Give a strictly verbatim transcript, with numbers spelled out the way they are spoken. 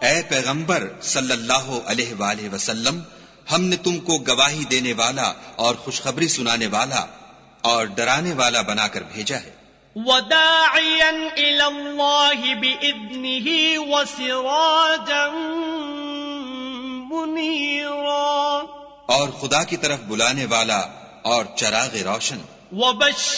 ए पैगंबर सल्लल्लाहु अलैहि वसल्लम, हमने तुमको गवाही देने वाला और खुशखबरी सुनाने वाला और डराने वाला बनाकर भेजा है। वदाइयन इलल्लाहि बिइज़्निही वसिराजन मुनीरा, और खुदा की तरफ बुलाने वाला और चराग रोशन।